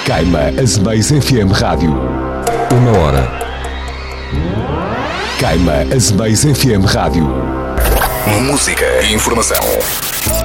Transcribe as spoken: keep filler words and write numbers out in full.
Caima Azemais F M Rádio. Uma hora. Caima Azemais F M Rádio. Música e informação.